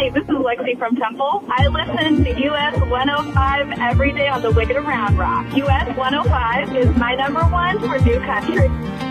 Hey, this is Lexi from Temple. I listen to US 105 every day on the way to Round Rock. US 105 is my number one for new country.